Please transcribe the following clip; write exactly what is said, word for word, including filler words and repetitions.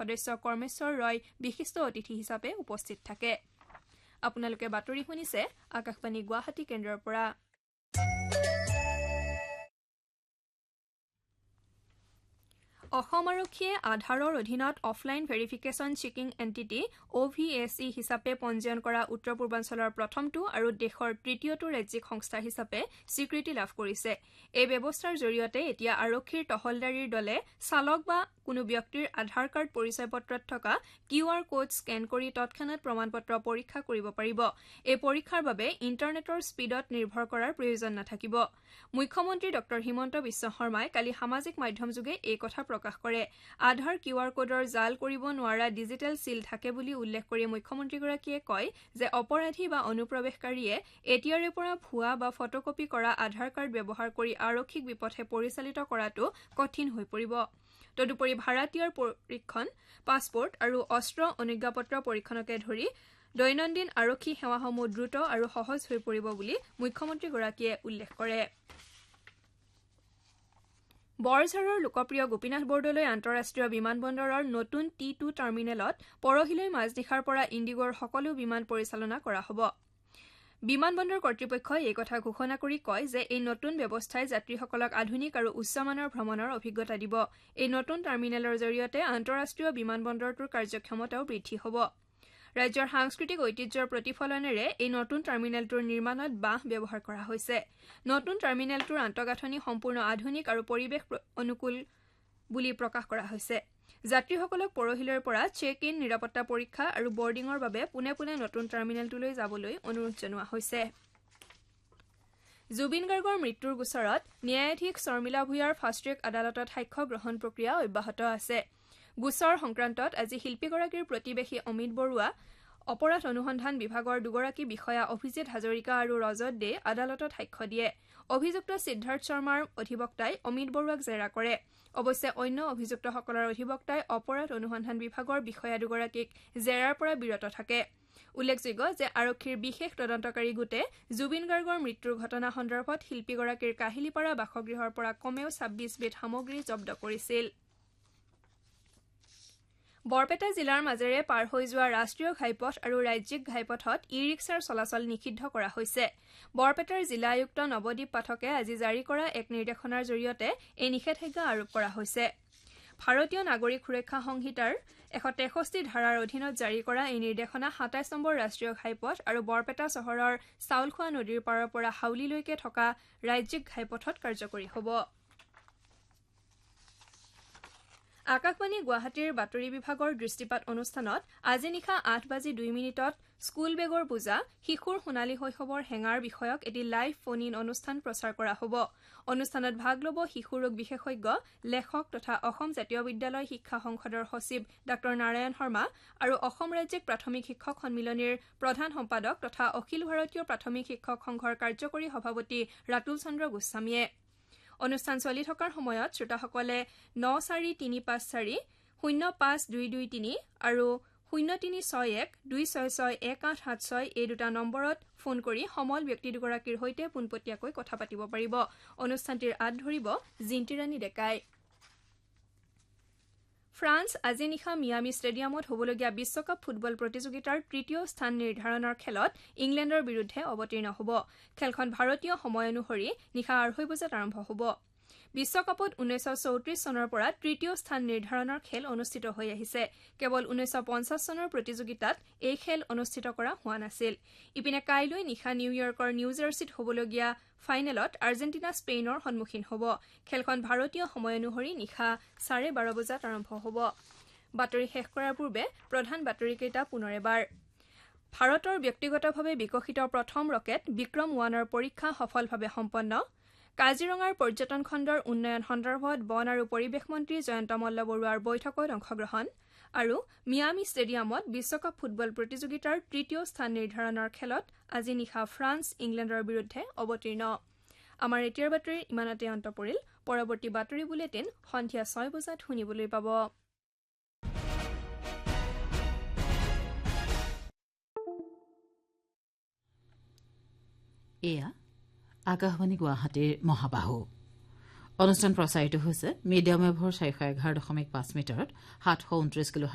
সদস্য কৰ্মেশ্বৰ ৰয় বিশিষ্ট অতিথি হিচাপে উপস্থিত থাকে আপোনালোকে বাতৰি শুনিছে আকাশবাণী গুৱাহাটী কেন্দ্ৰৰ পৰা অসম আৰক্ষীয়ে আধাৰৰ অধীনত অফলাইন ভেৰিফিকেশ্যন চেকিং এণ্টিটি অ' ভি এছ ই হিচাপে পঞ্জীয়ন কৰা উত্তৰ পূৰ্বাঞ্চলৰ প্ৰথমটো আৰু দেশৰ তৃতীয়টো ৰাজ্যিক সংস্থা হিচাপে স্বীকৃতি লাভ কৰিছে এই ব্যৱস্থাৰ জৰিয়তে এতিয়া আৰক্ষীৰ টহলদাৰীৰ দলে চালক বা কোনো ব্যক্তিৰ আধাৰ কাৰ্ড পৰিচয় পত্ৰত থকা কিউ আৰ কোড স্কেন কৰি তৎক্ষণাৎ প্ৰমাণপত্ৰ পৰীক্ষা কৰিব পাৰিব এই পৰীক্ষাৰ বাবে ইণ্টাৰনেটৰ স্পীডত নিৰ্ভৰ কৰাৰ প্ৰয়োজন নাথাকিব মুখ্যমন্ত্ৰী ডক্টৰ হিমন্ত বিশ্ব শৰ্মাই কালি সামাজিক মাধ্যমযোগে এই কথা প্ৰকাশ কৰে আধাৰ কিউ আৰ কোডৰ জাল কৰিব নোৱাৰা ডিজিটেল চিল থাকে বুলি উল্লেখ কৰি মুখ্যমন্ত্ৰীগৰাকীয়ে কয় যে অপৰাধী বা অনুপ্ৰৱেশকাৰীয়ে এতিয়াৰে পৰা ভুৱা বা ফটোকপি কৰা আধাৰ কাৰ্ড ব্যৱহাৰ কৰি আৰক্ষীক বিপথে পৰিচালিত কৰাটো কঠিন হৈ পৰিব তদুপৰি ভাড়াতীয়াৰ পৰীক্ষণ পাছপোৰ্ট আৰু অস্ত্ৰ অনুজ্ঞাপত্ৰ পৰীক্ষণকে ধৰি দৈনন্দিন আৰক্ষী সেৱাসমূহ দ্ৰুত আৰু সহজ হৈ পৰিব বুলি মুখ্যমন্ত্ৰীগৰাকীয়ে উল্লেখ কৰে বৰঝাৰৰ লোকপ্ৰিয় গোপীনাথ বৰদলৈ আন্তঃৰাষ্ট্ৰীয় বিমানবন্দৰৰ নতুন টি টু টাৰ্মিনেলত পৰহিলৈ মাজনিশাৰ পৰা ইণ্ডিগোৰ সকলো বিমান পৰিচালনা কৰা হ'ব বিমানবন্দৰ কৰ্তৃপক্ষই এই কথা ঘোষণা কৰি কয় যে এই নতুন ব্যৱস্থাই যাত্ৰীসকলক আধুনিক আৰু উচ্চমানৰ ভ্ৰমণৰ অভিজ্ঞতা দিব এই নতুন টাৰ্মিনেলৰ জৰিয়তে আন্তঃৰাষ্ট্ৰীয় বিমানবন্দৰটোৰ কাৰ্যক্ষমতাও বৃদ্ধি হ'ব ৰাজ্যৰ সাংস্কৃতিক ঐতিহ্যৰ প্ৰতিফলনেৰে এই নতুন টাৰ্মিনেলটোৰ নিৰ্মাণত বাঁহ ব্যৱহাৰ কৰা হৈছে নতুন টাৰ্মিনেলটোৰ আন্তঃগাঁথনি সম্পূৰ্ণ আধুনিক আৰু পৰিৱেশ অনুকূল বুলি প্ৰকাশ কৰা হৈছে যাত্ৰীসকলক পৰহিলৈৰ পৰা চেক ইন নিৰাপত্তা পৰীক্ষা আৰু বৰ্ডিঙৰ বাবে পোনে পোনে নতুন টাৰ্মিনেলটোলৈ যাবলৈ অনুৰোধ জনোৱা হৈছে জুবিন গাৰ্গৰ মৃত্যুৰ গোচৰত ন্যায়াধীশ শৰ্মিলা ভূঞাৰ ফাষ্টট্ৰেক আদালতত সাক্ষ্য গ্ৰহণ প্ৰক্ৰিয়া অব্যাহত আছে গোচৰ সংক্ৰান্তত আজি শিল্পীগৰাকীৰ প্ৰতিবেশী অমিত বৰুৱা অপৰাধ অনুসন্ধান বিভাগৰ দুগৰাকী বিষয়া অভিজিত হাজৰিকা আৰু ৰজত দে আদালতত সাক্ষ্য দিয়ে অভিযুক্ত সিদ্ধাৰ্থ শৰ্মাৰ অধিবক্তাই অমিত বৰুৱাক জেৰা কৰে অৱশ্যে অন্য অভিযুক্তসকলৰ অধিবক্তাই অপৰাধ অনুসন্ধান বিভাগৰ বিষয়া দুগৰাকীক জেৰাৰ পৰা বিৰত থাকে উল্লেখযোগ্য যে আৰক্ষীৰ বিশেষ তদন্তকাৰী গোটে জুবিন গাৰ্গৰ মৃত্যুৰ ঘটনা সন্দৰ্ভত শিল্পীগৰাকীৰ কাহিলীপাৰা বাসগৃহৰ পৰা কমেও ছাব্বিছ বিধ সামগ্ৰী জব্দ কৰিছিল বৰপেটা জিলাৰ মাজেৰে পাৰ হৈ যোৱা ৰাষ্ট্ৰীয় ঘাইপথ আৰু ৰাজ্যিক ঘাইপথত ই ৰিক্সাৰ চলাচল নিষিদ্ধ কৰা হৈছে বৰপেটাৰ জিলা আয়ুক্ত নৱদ্বীপ পাঠকে আজি জাৰি কৰা এক নিৰ্দেশনাৰ জৰিয়তে এই নিষেধাজ্ঞা আৰোপ কৰা হৈছে ভাৰতীয় নাগৰিক সুৰক্ষা সংহিতাৰ এশ তেষষ্ঠি ধাৰাৰ অধীনত জাৰি কৰা এই নিৰ্দেশনা সাতাইছ নম্বৰ ৰাষ্ট্ৰীয় ঘাইপথ আৰু বৰপেটা চহৰৰ চাউলখোৱা নদীৰ পাৰৰ পৰা হাউলিলৈকে থকা ৰাজ্যিক ঘাইপথত কাৰ্যকৰী হ'ব আকাশবাণী গুৱাহাটীৰ বাতৰি বিভাগৰ দৃষ্টিপাত অনুষ্ঠানত আজি নিশা আঠ বাজি দুই মিনিটত স্কুল বেগৰ বোজা শিশুৰ সোণালী শৈশৱৰ হেঙাৰ বিষয়ক এটি লাইভ ফোন ইন অনুষ্ঠান প্ৰচাৰ কৰা হ'ব অনুষ্ঠানত ভাগ ল'ব শিশু ৰোগ বিশেষজ্ঞ লেখক তথা অসম জাতীয় বিদ্যালয় শিক্ষা সংসদৰ সচিব ডাঃ নাৰায়ণ শৰ্মা আৰু অসম ৰাজ্যিক প্ৰাথমিক শিক্ষক সন্মিলনীৰ প্ৰধান সম্পাদক তথা অখিল ভাৰতীয় প্ৰাথমিক শিক্ষক সংঘৰ কাৰ্যকৰী সভাপতি ৰাতুল চন্দ্ৰ গোস্বামীয়ে অনুষ্ঠান চলি থকাৰ সময়ত শ্ৰোতাসকলে ন চাৰি তিনি পাঁচ চাৰি শূন্য পাঁচ দুই দুই তিনি আৰু শূন্য তিনি ছয় এক দুই ছয় ছয় এক আঠ সাত ছয় এই দুটা নম্বৰত ফোন কৰি সমল ব্যক্তি দুগৰাকীৰ সৈতে পোনপটীয়াকৈ কথা পাতিব পাৰিব অনুষ্ঠানটিৰ আঁত ধৰিব জিন্তিৰাণী ডেকাই ফ্ৰান্স আজি নিশা মিয়ামি ষ্টেডিয়ামত হ'বলগীয়া বিশ্বকাপ ফুটবল প্ৰতিযোগিতাৰ তৃতীয় স্থান নিৰ্ধাৰণৰ খেলত ইংলেণ্ডৰ বিৰুদ্ধে অৱতীৰ্ণ হ'ব খেলখন ভাৰতীয় সময় অনুসৰি নিশা আঢ়ৈ বজাত আৰম্ভ হ'ব বিশ্বকাপত ঊনৈছশ চৌত্ৰিশ চনৰ পৰা তৃতীয় স্থান নিৰ্ধাৰণৰ খেল অনুষ্ঠিত হৈ আহিছে কেৱল ঊনৈছশ পঞ্চাছ চনৰ প্ৰতিযোগিতাত এই খেল অনুষ্ঠিত কৰা হোৱা নাছিল ইপিনে কাইলৈ নিশা নিউয়ৰ্কৰ নিউ জাৰ্চিত হ'বলগীয়া ফাইনেলত আৰ্জেণ্টিনা স্পেইনৰ সন্মুখীন হ'ব খেলখন ভাৰতীয় সময় অনুসৰি নিশা চাৰে বাৰ বজাত আৰম্ভ হ'ব বাতৰি শেষ কৰাৰ পূৰ্বে প্ৰধান বাতৰিকেইটা পুনৰ এবাৰ ভাৰতৰ ব্যক্তিগতভাৱে বিকশিত প্ৰথম ৰকেট বিক্ৰম ওৱানৰ পৰীক্ষা সফলভাৱে সম্পন্ন কাজিৰঙাৰ পৰ্যটন খণ্ডৰ উন্নয়ন সন্দৰ্ভত বন আৰু পৰিৱেশ মন্ত্ৰী জয়ন্ত মল্ল বৰুৱাৰ বৈঠকত অংশগ্ৰহণ আৰু মিয়ামি ষ্টেডিয়ামত বিশ্বকাপ ফুটবল প্ৰতিযোগিতাৰ তৃতীয় স্থান নিৰ্ধাৰণৰ খেলত আজি নিশা ফ্ৰান্স ইংলেণ্ডৰ বিৰুদ্ধে অৱতীৰ্ণ আমাৰ এতিয়াৰ বাতৰি ইমানতে অন্ত পৰিল পৰৱৰ্তী বাতৰি বুলেটিন সন্ধিয়া ছয় বজাত শুনিবলৈ পাব এয়া আকাশবাণী গুৱাহাটীৰ মহাবাহু অনুষ্ঠান প্ৰচাৰিত হৈছে মিডিয়াম ৱেভৰ চাৰিশ এঘাৰ দশমিক পাঁচ মিটাৰত সাতশ ঊনত্ৰিশ কিলো